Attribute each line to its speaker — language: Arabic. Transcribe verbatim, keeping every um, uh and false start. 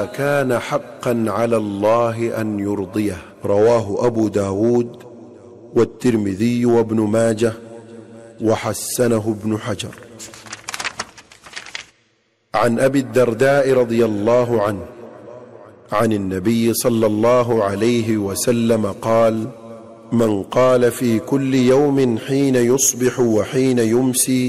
Speaker 1: كان حقا على الله أن يرضيه. رواه أبو داود والترمذي وابن ماجه وحسنه ابن حجر. عن أبي الدرداء رضي الله عنه عن النبي صلى الله عليه وسلم قال: من قال في كل يوم حين يصبح وحين يمسي